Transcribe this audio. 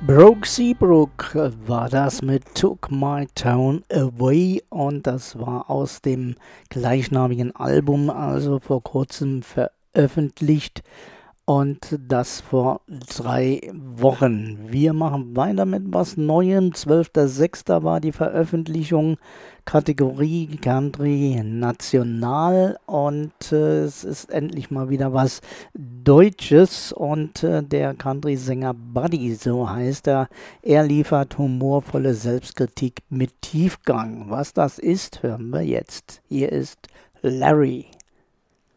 Brooke Seabrook war das mit Took My Town Away und das war aus dem gleichnamigen Album, also vor kurzem veröffentlicht und das vor 3 Wochen. Wir machen weiter mit was Neuem. 12.06. war die Veröffentlichung, Kategorie Country National und es ist endlich mal wieder was Deutsches und der Country-Sänger Buddy, so heißt er liefert humorvolle Selbstkritik mit Tiefgang. Was das ist, hören wir jetzt. Hier ist Larry.